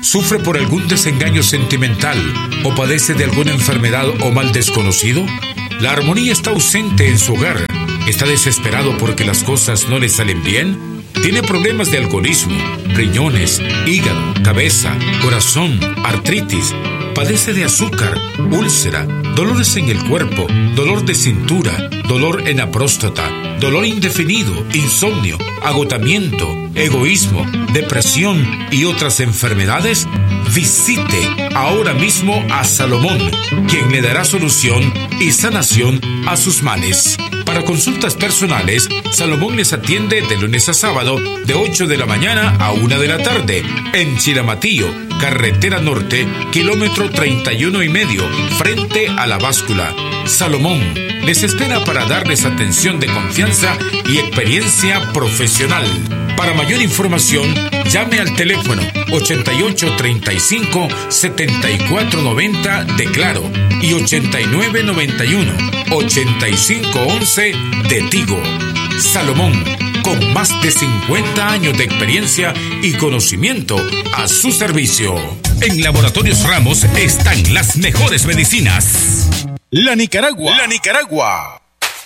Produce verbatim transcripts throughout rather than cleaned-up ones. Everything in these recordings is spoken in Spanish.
¿Sufre por algún desengaño sentimental o padece de alguna enfermedad o mal desconocido? ¿La armonía está ausente en su hogar? ¿Está desesperado porque las cosas no le salen bien? ¿Tiene problemas de alcoholismo, riñones, hígado, cabeza, corazón, artritis? ¿Padece de azúcar, úlcera, dolores en el cuerpo, dolor de cintura, dolor en la próstata, dolor indefinido, insomnio, agotamiento, egoísmo, depresión y otras enfermedades? Visite ahora mismo a Salomón, quien le dará solución y sanación a sus males. Para consultas personales, Salomón les atiende de lunes a sábado de ocho de la mañana a una de la tarde en Chiramatillo, carretera norte, kilómetro treinta y uno y medio, frente a la báscula. Salomón les espera para darles atención de confianza y experiencia profesional. Para mayor información, llame al teléfono ochenta y ocho treinta y cinco setenta y cuatro noventa de Claro y ochenta y nueve noventa y uno ochenta y cinco once de Tigo. Salomón, con más de cincuenta años de experiencia y conocimiento a su servicio. En Laboratorios Ramos están las mejores medicinas. La Nicaragua. La Nicaragua.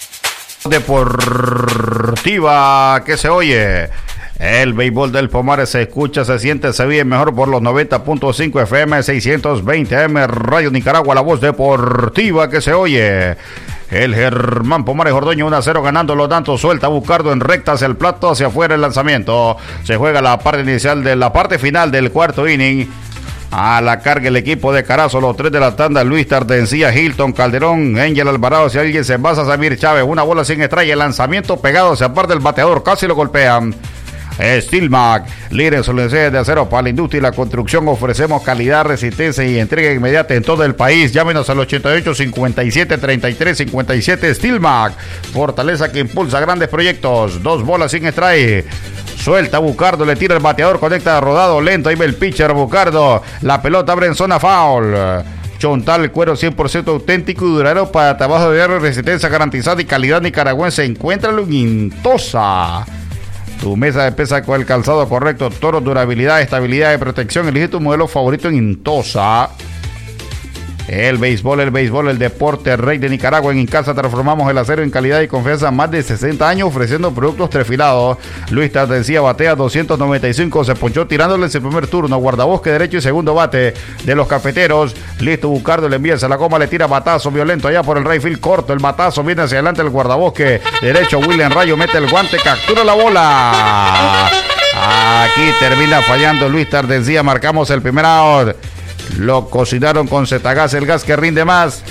Deportiva que se oye. El béisbol del Pomares se escucha, se siente, se vive mejor por los noventa punto cinco F M, seiscientos veinte A M, Radio Nicaragua, la voz deportiva que se oye. El Germán Pomares Ordoño uno a cero ganando los tantos, suelta a Bucardo en recta hacia el plato, hacia afuera el lanzamiento. Se juega la parte inicial de la parte final del cuarto inning. A la carga el equipo de Carazo, los tres de la tanda, Luis Tardencía, Hilton Calderón, Angel Alvarado, si alguien se basa, Samir Chávez, una bola sin estrella, el lanzamiento pegado hacia parte del bateador, casi lo golpean. Steelmac, líder en soluciones de acero para la industria y la construcción. Ofrecemos calidad, resistencia y entrega inmediata en todo el país. Llámenos al ochenta y ocho cincuenta y siete treinta y tres cincuenta y siete. Steelmac, fortaleza que impulsa grandes proyectos. Dos bolas sin strike. Suelta Bucardo, le tira el bateador, conecta rodado lento. Ahí va el pitcher Bucardo. La pelota abre en zona foul. Chontal, cuero cien por ciento auténtico y duradero para trabajo de hierro, resistencia garantizada y calidad nicaragüense. Encuéntralo en Intosa. Tu mesa de pesa con el calzado correcto, Toro, durabilidad, estabilidad y protección. Elige tu modelo favorito en Intosa. El béisbol, el béisbol, el deporte rey de Nicaragua. En Incasa transformamos el acero en calidad y confianza. Más de sesenta años ofreciendo productos trefilados. Luis Tardencía batea doscientos noventa y cinco. Se ponchó tirándole ese primer turno. Guardabosque derecho y segundo bate de los cafeteros. Listo, Bucardo le envía a la goma, le tira batazo violento allá por el right field corto. El batazo viene hacia adelante el guardabosque derecho. William Rayo mete el guante, captura la bola. Aquí termina fallando Luis Tardencía. Marcamos el primer out. Lo cocinaron con Zetagas, el gas que rinde más.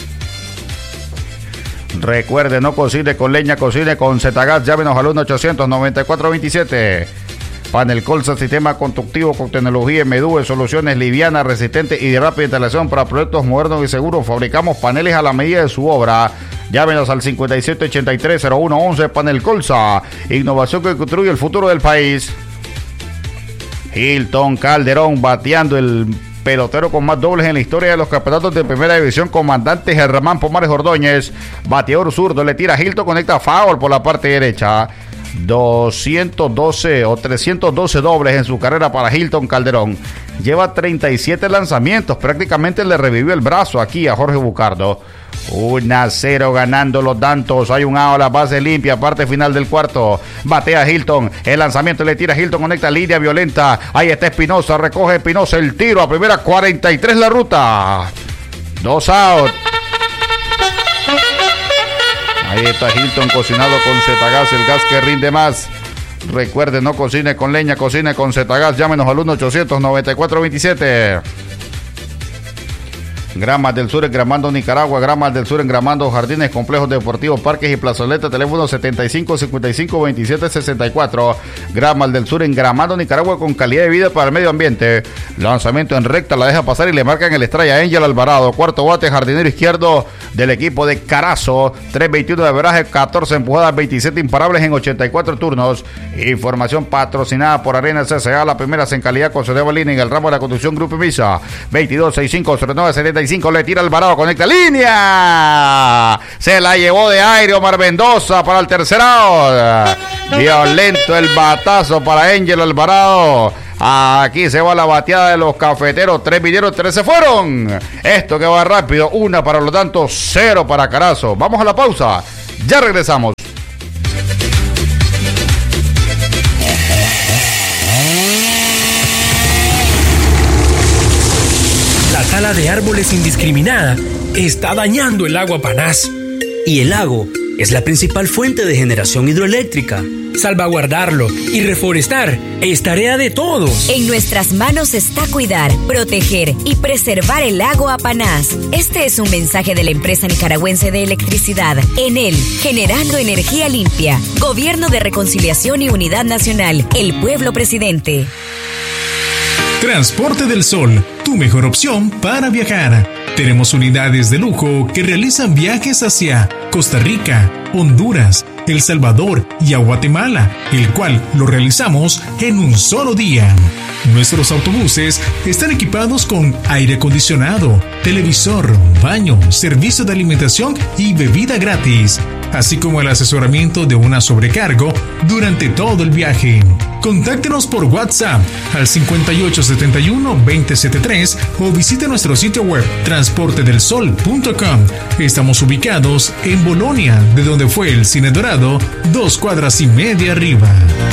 Recuerde, no cocine con leña, cocine con Zetagas. Llámenos al uno ochocientos noventa y cuatro veintisiete. Panel Colza, sistema constructivo con tecnología M D U, soluciones livianas, resistentes y de rápida instalación para proyectos modernos y seguros. Fabricamos paneles a la medida de su obra. Llámenos al cincuenta y siete ochenta y tres cero uno once. Panel Colza, innovación que construye el futuro del país. Hilton Calderón bateando, el pelotero con más dobles en la historia de los campeonatos de primera división, comandante Germán Pomares Ordóñez. Bateador zurdo, le tira a Hilton, conecta foul por la parte derecha. doscientos doce o trescientos doce dobles en su carrera para Hilton Calderón. Lleva treinta y siete lanzamientos, prácticamente le revivió el brazo aquí a Jorge Bucardo. uno a cero ganando los Dantos. Hay un out a la base limpia, parte final del cuarto. Batea Hilton, el lanzamiento le tira a Hilton, conecta línea violenta. Ahí está Espinosa, recoge Espinosa el tiro a primera, cuarenta y tres la ruta. Dos out. Ahí está Hilton cocinado con Zetagas, el gas que rinde más. Recuerde, no cocine con leña, cocine con Zetagas. Llámenos al uno ochocientos noventa y cuatro veintisiete. Gramas del Sur en Gramando, Nicaragua. Gramas del Sur en Gramando, jardines, complejos deportivos, parques y plazoletas. Teléfono setenta y cinco cincuenta y cinco veintisiete sesenta y cuatro. Gramas del Sur en Gramando, Nicaragua, con calidad de vida para el medio ambiente. Lanzamiento en recta, la deja pasar y le marcan el strike a Angel Alvarado. Cuarto bate, jardinero izquierdo del equipo de Carazo. tres veintiuno de averaje, catorce empujadas, veintisiete imparables en ochenta y cuatro turnos. Información patrocinada por Arena C C A, la primera en calidad con Sodeva Línea en el ramo de la construcción Grupo Misa. veintidós sesenta y cinco cero nueve setenta y cinco, le tira Alvarado, conecta línea. Se la llevó de aire Omar Mendoza para el tercer out. Violento el batazo para Angel Alvarado. Aquí se va la bateada de los cafeteros. Tres vinieron, tres se fueron. Esto que va rápido. Una para los tantos, cero para Carazo. Vamos a la pausa. Ya regresamos. La tala de árboles indiscriminada está dañando el lago Apanás. Y el lago es la principal fuente de generación hidroeléctrica. Salvaguardarlo y reforestar es tarea de todos. En nuestras manos está cuidar, proteger y preservar el lago Apanás. Este es un mensaje de la empresa nicaragüense de electricidad, Enel, generando energía limpia. Gobierno de Reconciliación y Unidad Nacional, el pueblo presidente. Transporte del Sol, tu mejor opción para viajar. Tenemos unidades de lujo que realizan viajes hacia Costa Rica, Honduras, El Salvador y a Guatemala, el cual lo realizamos en un solo día. Nuestros autobuses están equipados con aire acondicionado, televisor, baño, servicio de alimentación y bebida gratis, así como el asesoramiento de una sobrecargo durante todo el viaje. Contáctenos por WhatsApp al cincuenta y ocho setenta y uno veinte setenta y tres o visite nuestro sitio web transporte del sol punto com. Estamos ubicados en Bolonia, de donde fue el Cine Dorado, dos cuadras y media arriba.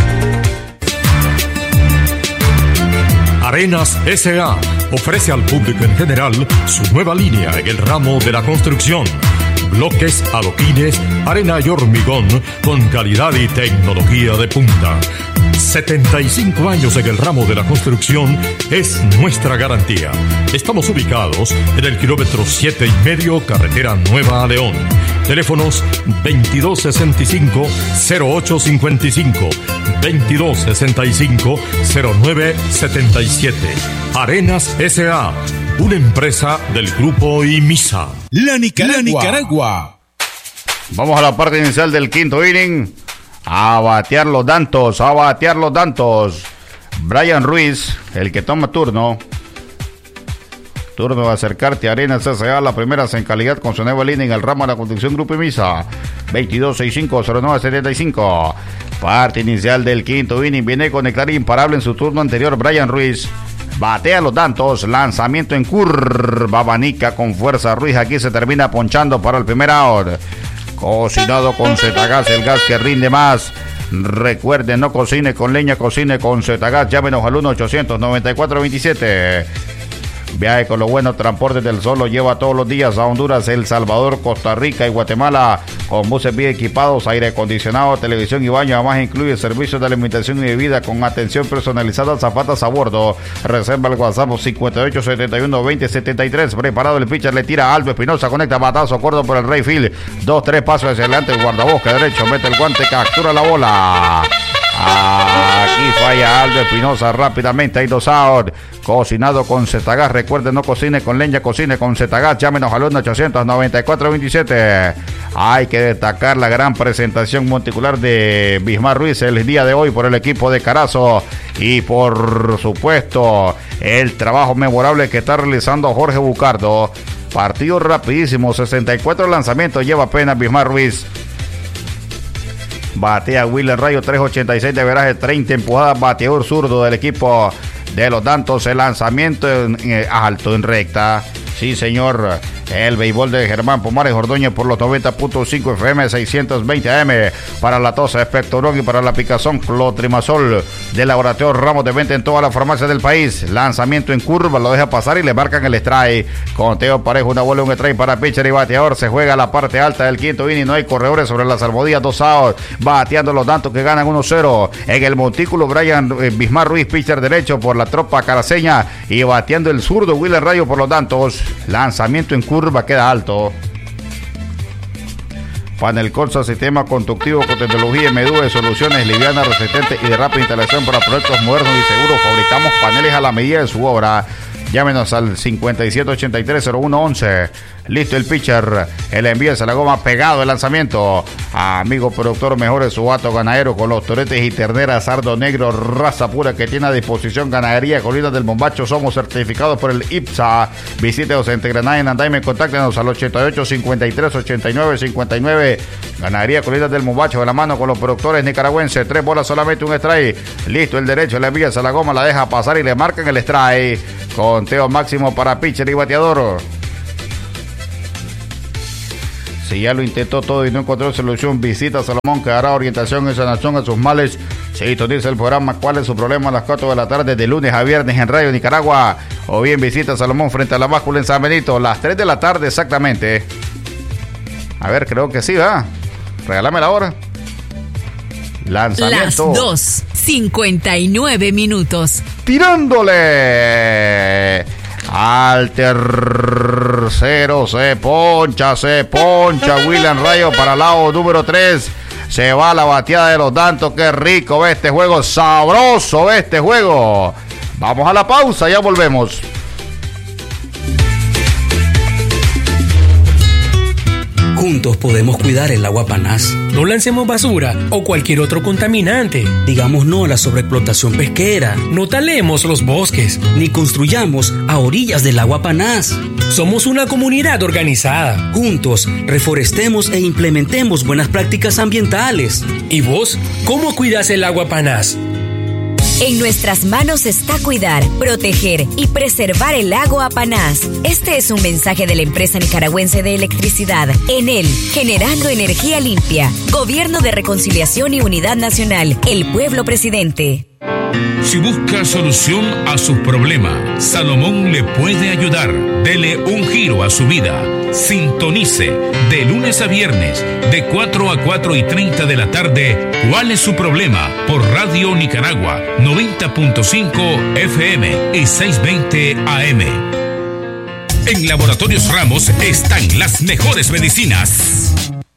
Arenas S A ofrece al público en general su nueva línea en el ramo de la construcción. Bloques, adoquines, arena y hormigón con calidad y tecnología de punta. setenta y cinco años en el ramo de la construcción es nuestra garantía. Estamos ubicados en el kilómetro siete y medio, carretera Nueva a León. Teléfonos veintidós sesenta y cinco, cero ocho cincuenta y cinco, veintidós sesenta y cinco, cero nueve setenta y siete. Arenas S A, una empresa del grupo IMISA. La Nicaragua. La Nicaragua. Vamos a la parte inicial del quinto inning. A batear los Dantos, a batear los Dantos. Brian Ruiz, el que toma turno. Turno de acercarte a Arenas S A, la primera en calidad con su nueva línea en el ramo de la construcción Grupo IMISA. veintidós sesenta y cinco, cero nueve setenta y cinco. Parte inicial del quinto inning. Viene a conectar imparable en su turno anterior Brian Ruiz. Batea los Dantos, lanzamiento en curva, abanica con fuerza Ruiz. Aquí se termina ponchando para el primer out. Cocinado con Zetagas, el gas que rinde más. Recuerde, no cocine con leña, cocine con Zetagas. Llámenos al uno ochocientos noventa y cuatro veintisiete. Viaje con lo bueno, Transportes del Sol lo lleva todos los días a Honduras, El Salvador, Costa Rica y Guatemala, con buses bien equipados, aire acondicionado, televisión y baño. Además incluye servicios de alimentación y bebida con atención personalizada, zapatas a bordo. Reserva el WhatsApp cincuenta y ocho setenta y uno veinte setenta y tres. Preparado el pitcher, le tira a Aldo Espinosa, conecta batazo corto por el right field. Dos, tres pasos hacia adelante, el guardabosque derecho, mete el guante, captura la bola. Aquí falla Aldo Espinosa rápidamente, hay dos out. Cocinado con Zetagas, recuerde, no cocine con leña, cocine con Zetagas. Llámenos al uno ochocientos noventa y cuatro veintisiete. Hay que destacar la gran presentación monticular de Bismar Ruiz el día de hoy por el equipo de Carazo. Y por supuesto, el trabajo memorable que está realizando Jorge Bucardo. Partido rapidísimo, sesenta y cuatro lanzamientos lleva apenas Bismar Ruiz. Batea Willer Rayo, tres ochenta y seis de veraje, treinta empujadas, bateador zurdo del equipo de los Dantos. El lanzamiento en, en, alto en recta. Sí, señor. El béisbol de Germán Pomares Ordóñez por los noventa punto cinco F M, seiscientos veinte A M. Para la tos, Espectorón, y para la picazón, Clotrimazol. De Laboratorio Ramos, de venta en todas las farmacias del país. Lanzamiento en curva, lo deja pasar y le marcan el strike. Conteo parejo, una bola, un strike para pitcher y bateador. Se juega la parte alta del quinto inning. No hay corredores sobre las almohadillas, dos outs. Bateando los Dantos que ganan uno cero. En el montículo, Brian eh, Bismar Ruiz, pitcher derecho por la tropa caraceña. Y bateando el zurdo, Willer Rayo por los Dantos. Lanzamiento en curva, queda alto. Panel Corsa, sistema conductivo con tecnología M D U de soluciones livianas, resistentes y de rápida instalación para proyectos modernos y seguros. Fabricamos paneles a la medida de su obra. Llámenos al cincuenta y siete ochenta y tres cero uno once. Listo el pitcher. El envío a la goma, pegado el lanzamiento. Amigo productor, mejore su gato ganadero con los toretes y terneras sardo negro, raza pura que tiene a disposición Ganadería Colinas del Mombacho. Somos certificados por el I P S A. Visítenos en Granada, en Andaime. Contáctenos al ochenta y ocho cincuenta y tres ochenta y nueve cincuenta y nueve. Ganadería Colinas del Mombacho, de la mano con los productores nicaragüenses. Tres bolas, solamente un strike. Listo el derecho, le envía a la goma, la deja pasar y le marcan el strike. Conteo máximo para pitcher y bateador. Si ya lo intentó todo y no encontró solución, visita a Salomón, que dará orientación y sanación a sus males. Sintoniza el programa ¿Cuál es su problema? A las cuatro de la tarde de lunes a viernes en Radio Nicaragua. O bien visita a Salomón frente a la báscula en San Benito, las tres de la tarde exactamente. A ver, creo que sí, ¿verdad? Regálame la hora. Lanzamiento. Las dos, cincuenta y nueve minutos. Tirándole al tercero, se poncha, se poncha William Rayo para el lado número tres. Se va la bateada de los Dantos. Qué rico ve este juego, sabroso ve este juego. Vamos a la pausa, ya volvemos. Juntos podemos cuidar el agua Panás. No lancemos basura o cualquier otro contaminante. Digamos no a la sobreexplotación pesquera. No talemos los bosques. Ni construyamos a orillas del agua Panás. Somos una comunidad organizada. Juntos, reforestemos e implementemos buenas prácticas ambientales. ¿Y vos, cómo cuidas el agua Panás? En nuestras manos está cuidar, proteger y preservar el agua Panás. Este es un mensaje de la empresa nicaragüense de electricidad. Enel, generando energía limpia. Gobierno de Reconciliación y Unidad Nacional. El pueblo presidente. Si busca solución a sus problemas, Salomón le puede ayudar. Dele un giro a su vida. Sintonice de lunes a viernes de cuatro a cuatro y treinta de la tarde. ¿Cuál es su problema? Por Radio Nicaragua noventa punto cinco F M y seiscientos veinte A M. En Laboratorios Ramos están las mejores medicinas.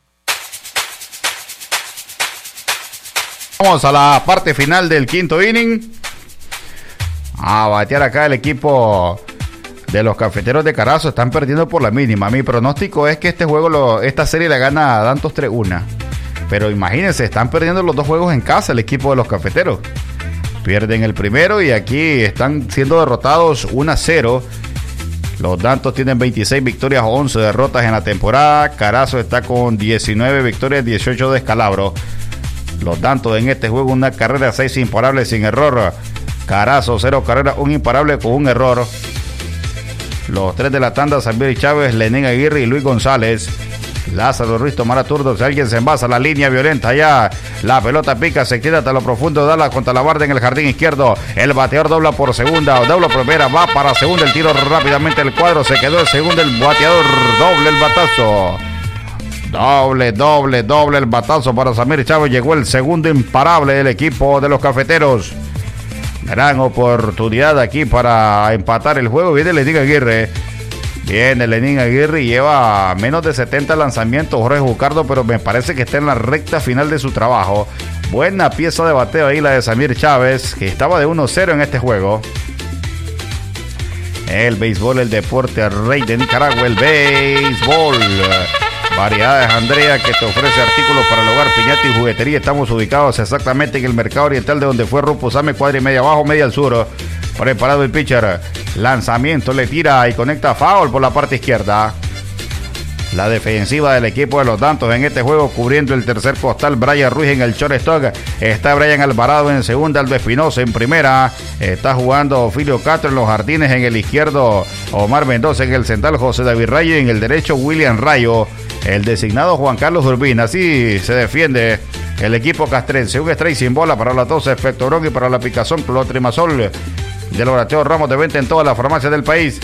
Vamos a la parte final del quinto inning. A batear acá el equipo de los Cafeteros de Carazo. Están perdiendo por la mínima. Mi pronóstico es que este juego, lo, esta serie la gana a Dantos tres uno. Pero imagínense, están perdiendo los dos juegos en casa el equipo de los Cafeteros. Pierden el primero y aquí están siendo derrotados uno a cero. Los Dantos tienen veintiséis victorias, once derrotas en la temporada. Carazo está con diecinueve victorias, dieciocho descalabros. Los Dantos en este juego una carrera, seis imparables sin error. Carazo, cero carreras, un imparable con un error. Los tres de la tanda, Samir Chávez, Lenín Aguirre y Luis González. Lázaro Ruiz tomará turno si alguien se envasa. La línea violenta ya. La pelota pica, se queda hasta lo profundo. Dala contra la barda en el jardín izquierdo. El bateador dobla por segunda, dobla por primera, va para segunda. El tiro rápidamente el cuadro. Se quedó el segundo. El bateador doble el batazo. Doble, doble, doble el batazo para Samir Chávez. Llegó el segundo imparable del equipo de los Cafeteros. Gran oportunidad aquí para empatar el juego. Viene Lenín Aguirre. Viene Lenín Aguirre y lleva menos de setenta lanzamientos Jorge Bucardo, pero me parece que está en la recta final de su trabajo. Buena pieza de bateo ahí la de Samir Chávez, que estaba de uno cero en este juego. El béisbol, el deporte rey de Nicaragua, el béisbol. Variedades Andrea, que te ofrece artículos para el hogar, piñata y juguetería. Estamos ubicados exactamente en el mercado oriental de donde fue Rupo Same, cuadra y media abajo, media al sur. Preparado el pitcher. Lanzamiento, le tira y conecta foul por la parte izquierda. La defensiva del equipo de los Dantos en este juego, cubriendo el tercer costal, Brian Ruiz en el shortstop. Está Brian Alvarado en segunda, Aldo Espinosa en primera. Está jugando Ofilio Castro en los jardines en el izquierdo. Omar Mendoza en el central, José David Rayo en el derecho, William Rayo. El designado Juan Carlos Urbina. Así se defiende el equipo castrense. Un strike sin bola para la tos, Efectorón y para la picazón, Clotrimazol de Laboratorio Ramos, de venta en todas las farmacias del país.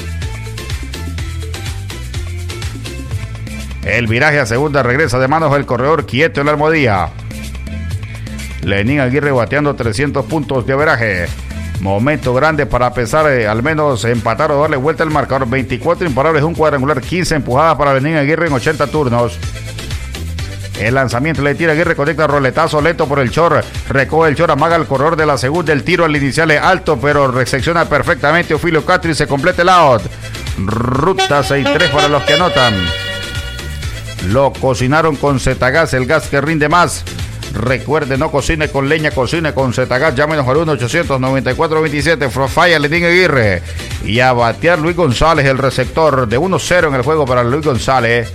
El viraje a segunda regresa de manos del corredor quieto en la Almohadilla. Lenín Aguirre bateando trescientos puntos de averaje. Momento grande para pesar, eh, al menos empatar o darle vuelta al marcador. veinticuatro imparables, un cuadrangular, quince empujadas para Lenín Aguirre en ochenta turnos. El lanzamiento le tira Aguirre, conecta roletazo lento por el short. Recoge el short, amaga el corredor de la segunda. El tiro al inicial es alto, pero resecciona perfectamente Ofilio Castro y se completa el out. Ruta seis tres para los que anotan. Lo cocinaron con Zetagas, el gas que rinde más. Recuerde, no cocine con leña, cocine con Zetagas. Llámenos al uno ochocientos noventa y cuatro veintisiete. Falla Lenín Aguirre. Y a batear Luis González, el receptor de uno cero en el juego para Luis González.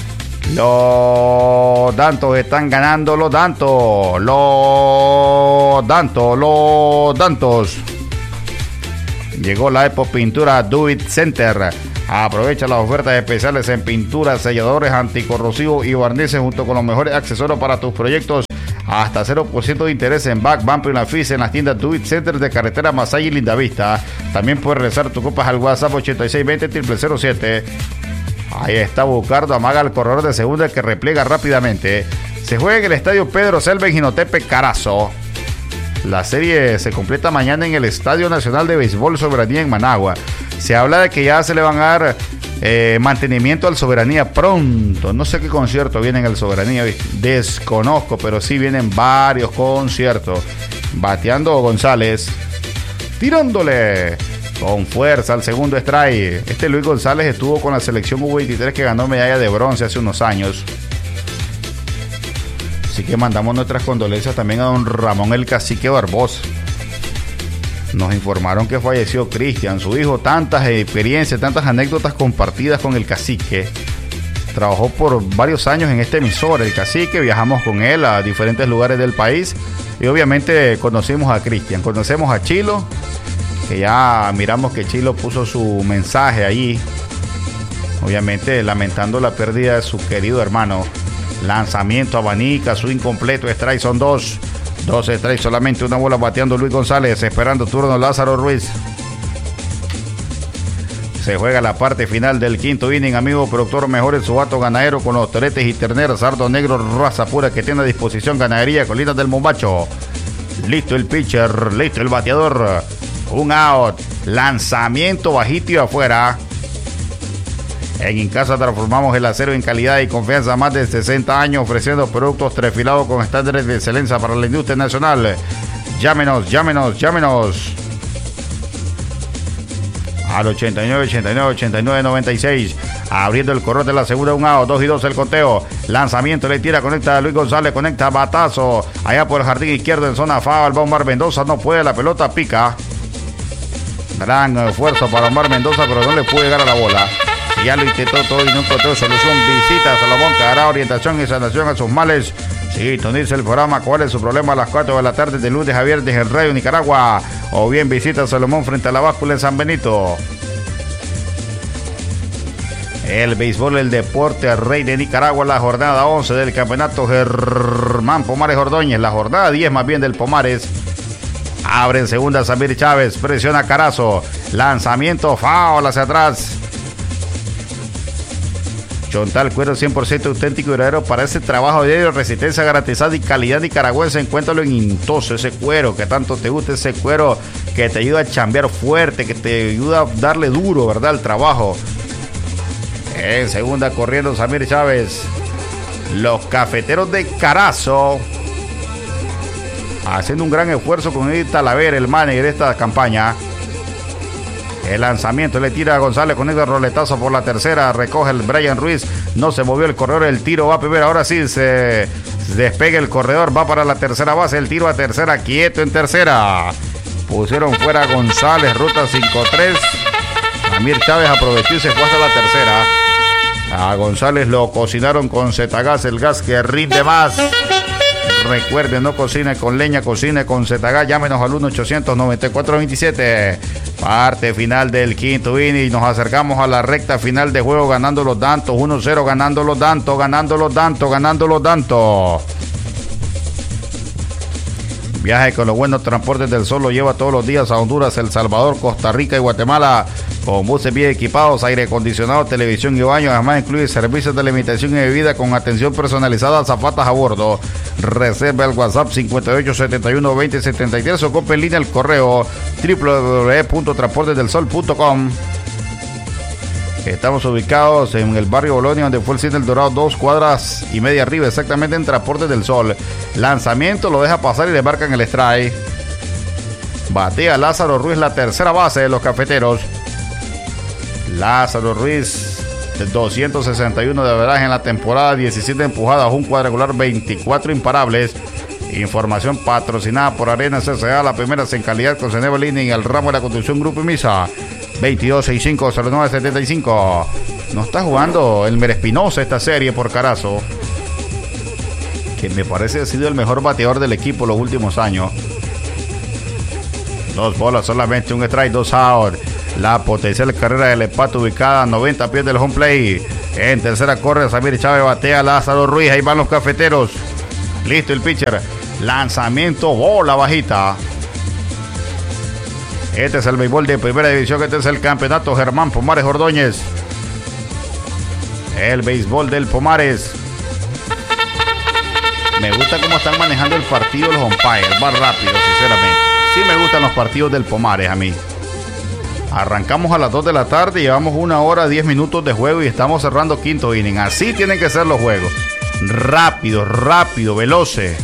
Los Dantos están ganando, los Dantos. Los Dantos, los Dantos. Llegó la Epo Pintura Do It Center. Aprovecha las ofertas especiales en pinturas, selladores, anticorrosivos y barnices junto con los mejores accesorios para tus proyectos. Hasta cero por ciento de interés en Back, Bumper y la F I S en las tiendas Do It Center de Carretera Masaya y Lindavista. También puedes realizar tus copas al WhatsApp ochenta y seis veinte cero cero siete. Ahí está Bucardo, amaga el corredor de segunda que repliega rápidamente. Se juega en el estadio Pedro Selva en Jinotepe, Carazo. La serie se completa mañana en el Estadio Nacional de Béisbol Soberanía en Managua. Se habla de que ya se le van a dar eh, mantenimiento al Soberanía pronto. No sé qué concierto viene en el Soberanía, desconozco, pero sí vienen varios conciertos. Bateando González, tirándole con fuerza al segundo strike. Este Luis González estuvo con la selección U veintitrés que ganó medalla de bronce hace unos años. Así que mandamos nuestras condolencias también a don Ramón el Cacique Barbosa. Nos informaron que falleció Cristian, su hijo. Tantas experiencias, tantas anécdotas compartidas con el Cacique. Trabajó por varios años en este emisor, el Cacique. Viajamos con él a diferentes lugares del país. Y obviamente conocimos a Cristian, conocemos a Chilo, que ya miramos que Chilo puso su mensaje ahí. Obviamente lamentando la pérdida de su querido hermano. Lanzamiento, abanica, su incompleto, strike, son dos. Dos strikes, solamente una bola bateando Luis González, esperando turno Lázaro Ruiz. Se juega la parte final del quinto inning, amigo productor. Mejor su vato ganadero con los toretes y terneros, sardo negro, raza pura que tiene a disposición Ganadería Colinas del Mombacho. Listo el pitcher, listo el bateador. Un out, lanzamiento bajito y afuera. En Incasa transformamos el acero en calidad y confianza. Más de sesenta años ofreciendo productos trefilados con estándares de excelencia para la industria nacional. Llámenos, llámenos, llámenos al ochenta y nueve, ochenta y nueve, ochenta y nueve, noventa y seis. Abriendo el corredor de la segunda, un out, dos y dos el conteo. Lanzamiento, le tira, conecta a Luis González, conecta batazo. Allá por el jardín izquierdo en zona foul. Va Omar Mendoza, no puede, la pelota pica. Gran esfuerzo para Omar Mendoza, pero no le pudo llegar a la bola. Ya lo intentó todo y no encontró solución. Visita a Salomón que hará orientación y sanación a sus males. Sintoniza el programa ¿Cuál es su problema? A las cuatro de la tarde de lunes a viernes en Radio Nicaragua. O bien visita a Salomón frente a la báscula en San Benito. El béisbol, el deporte, el rey de Nicaragua. La jornada once del campeonato Germán Pomares Ordóñez. La jornada diez más bien del Pomares. Abre en segunda Samir Chávez. Presiona Carazo. Lanzamiento foul hacia atrás. Chontal, cuero cien por ciento auténtico y verdadero para ese trabajo diario, resistencia garantizada y calidad nicaragüense. Encuéntralo en Intoso, ese cuero que tanto te gusta, ese cuero que te ayuda a chambear fuerte, que te ayuda a darle duro, ¿verdad?, al trabajo. En segunda corriendo Samir Chávez. Los cafeteros de Carazo haciendo un gran esfuerzo con Edith Talavera, el manager de esta campaña. El lanzamiento le tira a González, con el roletazo por la tercera. Recoge el Brian Ruiz. No se movió el corredor. El tiro va a primera. Ahora sí se despega el corredor. Va para la tercera base. El tiro a tercera. Quieto en tercera. Pusieron fuera a González. Ruta cinco tres. Amir Chávez aprovechó y se fue hasta la tercera. A González lo cocinaron con Zetagas, el gas que rinde más. Recuerden, no cocine con leña, cocine con Zetagas. Llámenos al uno ochocientos noventa y cuatro veintisiete. Parte final del quinto inning. Nos acercamos a la recta final de juego, ganando los Dantos. uno cero, ganando los Dantos, ganando los Dantos, ganando los Dantos. Viaje con los buenos transportes del sol. Lo lleva todos los días a Honduras, El Salvador, Costa Rica y Guatemala. Con buses bien equipados, aire acondicionado, televisión y baño. Además incluye servicios de alimentación y bebida con atención personalizada, azafatas a bordo. Reserva el WhatsApp cincuenta y ocho setenta y uno veinte setenta y tres o compre en línea el correo doble u doble u doble u punto transportes del sol punto com. Estamos ubicados en el barrio Bolonia, donde fue el cine El Dorado, dos cuadras y media arriba, exactamente en Transportes del Sol. Lanzamiento, lo deja pasar y le marcan el strike. Batea Lázaro Ruiz, la tercera base de los cafeteros. Lázaro Ruiz, doscientos sesenta y uno de average en la temporada, diecisiete empujadas, un cuadrangular, veinticuatro imparables. Información patrocinada por Arena C C A, la primera en calidad con Ceneva Línea en el ramo de la construcción Grupo Imisa. veintidós sesenta y cinco cero nueve setenta y cinco. No está jugando Elmer Espinosa esta serie por Carazo, que me parece ha sido el mejor bateador del equipo los últimos años. Dos bolas, solamente un strike, dos out. La potencial carrera del empate ubicada a noventa pies del home play. En tercera corre Samir Chávez, batea Lázaro Ruiz. Ahí van los cafeteros. Listo el pitcher. Lanzamiento, bola bajita. Este es el béisbol de primera división. Este es el campeonato Germán Pomares Ordóñez. El béisbol del Pomares. Me gusta cómo están manejando el partido los umpires. Más rápido, sinceramente. Sí me gustan los partidos del Pomares a mí. Arrancamos a las dos de la tarde, llevamos una hora, diez minutos de juego y estamos cerrando quinto inning. Así tienen que ser los juegos. Rápido, rápido, veloces.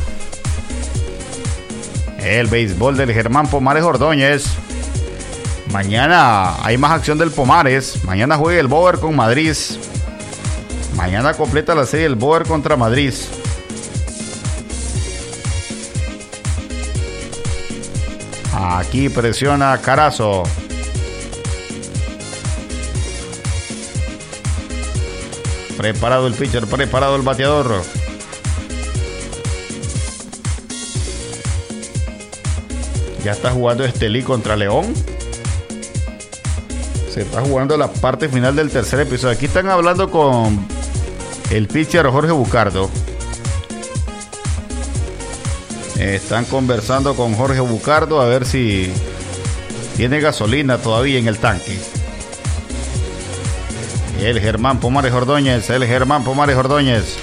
El béisbol del Germán Pomares Ordóñez. Mañana hay más acción del Pomares. Mañana juega el Bower con Madrid. Mañana completa la serie el Bower contra Madrid. Aquí presiona Carazo. Preparado el pitcher, preparado el bateador. Ya está jugando Estelí contra León. Se está jugando la parte final del tercer episodio. Aquí están hablando con el pitcher Jorge Bucardo. Están conversando con Jorge Bucardo a ver si tiene gasolina todavía en el tanque. El Germán Pomares Ordóñez, el Germán Pomares Ordóñez.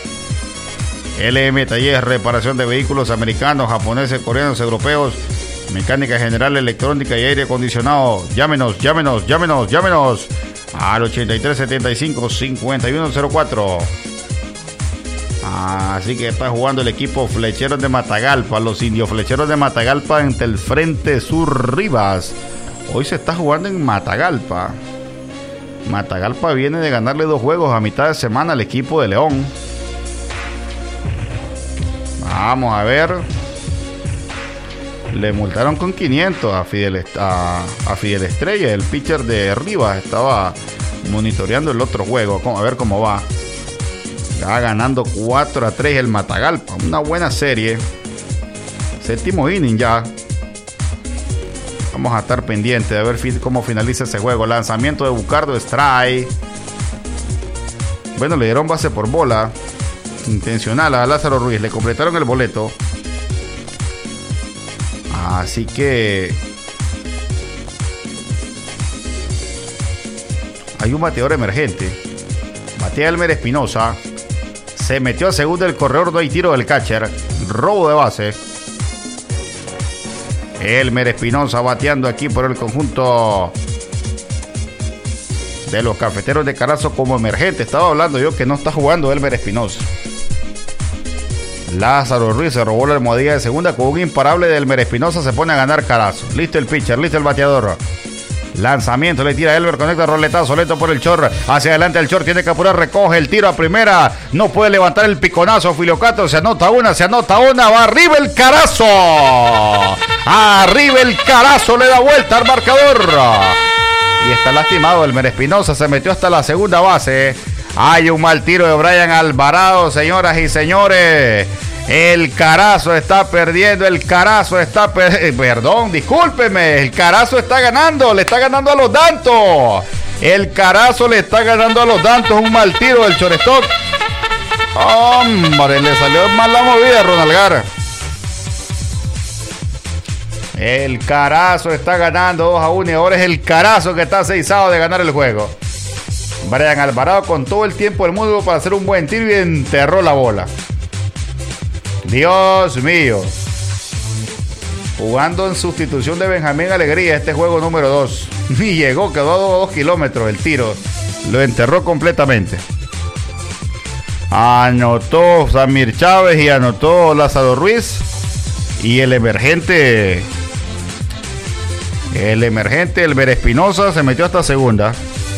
L M Taller, reparación de vehículos americanos, japoneses, coreanos, europeos, mecánica general, electrónica y aire acondicionado. Llámenos, llámenos, llámenos, llámenos al ochenta y tres setenta y cinco cincuenta y uno cero cuatro. Así que está jugando el equipo Flecheros de Matagalpa, los indios Flecheros de Matagalpa ante el Frente Sur Rivas. Hoy se está jugando en Matagalpa. Matagalpa viene de ganarle dos juegos a mitad de semana al equipo de León. Vamos a ver. Le multaron con quinientos a Fidel, a, a Fidel Estrella. El pitcher de Rivas estaba monitoreando el otro juego. A ver cómo va. Va ganando cuatro a tres el Matagalpa. Una buena serie. Séptimo inning ya. Vamos a estar pendientes de ver cómo finaliza ese juego. Lanzamiento de Bucardo, strike. Bueno, le dieron base por bola intencional a Lázaro Ruiz. Le completaron el boleto. Así que hay un bateador emergente. Batea Elmer Espinosa. Se metió a segunda el corredor, no hay tiro del catcher. Robo de base. Elmer Espinosa bateando aquí por el conjunto de los Cafeteros de Carazo como emergente. Estaba hablando yo que no está jugando Elmer Espinosa. Lázaro Ruiz se robó la almohadilla de segunda con un imparable de Elmer Espinosa. Se pone a ganar Carazo. Listo el pitcher, listo el bateador. Lanzamiento, le tira a Elmer, conecta roletazo lento por el short. Hacia adelante el short, tiene que apurar, recoge el tiro a primera. No puede levantar el piconazo. Filiocato, se anota una, se anota una. Va arriba el Carazo. Arriba el Carazo, le da vuelta al marcador. Y está lastimado Elmer Espinosa, se metió hasta la segunda base. Hay un mal tiro de Brian Alvarado, señoras y señores. El Carazo está perdiendo, el Carazo está perdiendo, perdón, discúlpeme, el Carazo está ganando, le está ganando a los Dantos. El Carazo le está ganando a los Dantos, un mal tiro del shortstop. Hombre, le salió mal la movida a Ronald Gar. El Carazo está ganando dos a uno y ahora es el Carazo que está seisado de ganar el juego. Brian Alvarado con todo el tiempo del mundo para hacer un buen tiro y enterró la bola. Dios mío. Jugando en sustitución de Benjamín Alegría este juego número dos. Y llegó, quedó a dos kilómetros el tiro. lo enterró completamente. Anotó Samir Chávez y anotó Lázaro Ruiz. Y el emergente, el emergente, Elmer Espinosa, se metió hasta segunda.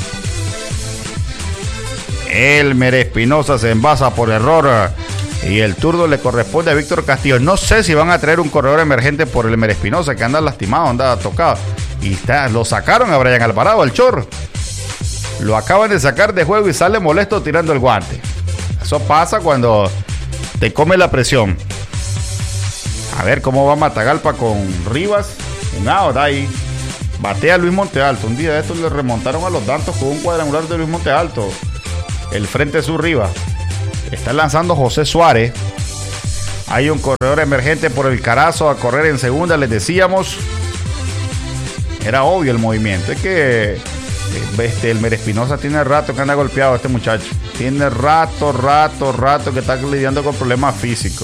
Elmer Espinosa se envasa por error y el turno le corresponde a Víctor Castillo. No sé si van a traer un corredor emergente por el Elmer Espinosa, que anda lastimado, anda tocado. Y está, lo sacaron a Brian Alvarado, el Chor. Lo acaban de sacar de juego y sale molesto tirando el guante. Eso pasa cuando te come la presión. A ver cómo va Matagalpa con Rivas. Un out ahí. Batea Luis Montealto. Un día de estos le remontaron a los Dantos con un cuadrangular de Luis Montealto. El frente sur Rivas. Está lanzando José Suárez. Hay un corredor emergente por el Carazo a correr en segunda. Les decíamos. Era obvio el movimiento. Es que este, Elmer Espinosa tiene rato que anda golpeado este muchacho. Tiene rato, rato, rato que está lidiando con problemas físicos.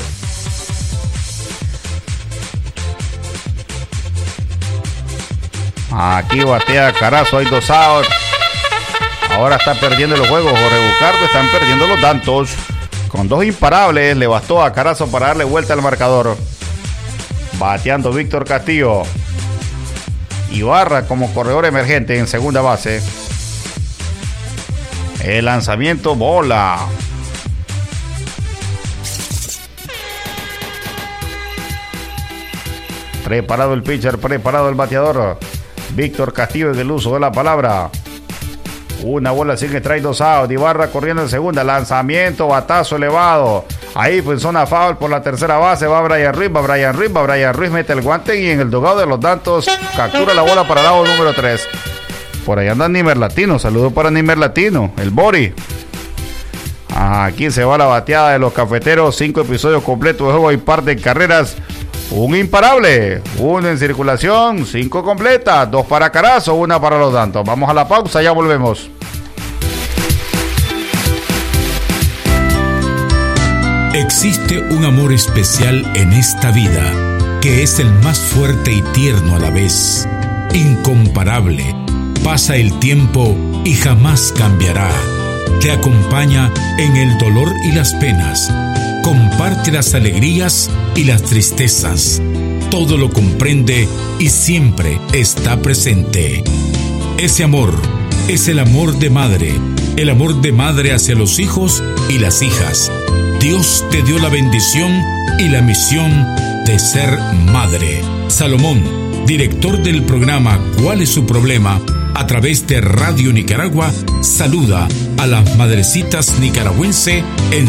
Aquí batea Carazo, hay dos outs. Ahora está perdiendo los juegos Jorge Bucardo, están perdiendo los Dantos. Con dos imparables le bastó a Carazo para darle vuelta al marcador. Bateando Víctor Castillo. Ibarra como corredor emergente en segunda base. El lanzamiento, bola. Preparado el pitcher, preparado el bateador. Víctor Castillo en el uso de la palabra. Una bola sin strike, dos outs. Ibarra corriendo en segunda. Lanzamiento, batazo elevado. Ahí fue en zona foul por la tercera base. Va Brian Ruiz, va Brian Ruiz, va Brian Ruiz. Mete el guante y en el dogado de los Dantos captura la bola para el lado número tres. Por ahí anda Nimer Latino. Saludos para Nimer Latino, el Bori. Aquí se va la bateada de los cafeteros. Cinco episodios completos de juego y par de carreras. Un imparable, uno en circulación, cinco completas, dos para Carazo, una para los Dantos. Vamos a la pausa, ya volvemos. Existe un amor especial en esta vida, que es el más fuerte y tierno a la vez, incomparable. Pasa el tiempo y jamás cambiará. Te acompaña en el dolor y las penas. Comparte las alegrías y las tristezas. Todo lo comprende y siempre está presente. Ese amor es el amor de madre, el amor de madre hacia los hijos y las hijas. Dios te dio la bendición y la misión de ser madre. Salomón, director del programa ¿Cuál es su problema?, a través de Radio Nicaragua, saluda a las madrecitas nicaragüenses en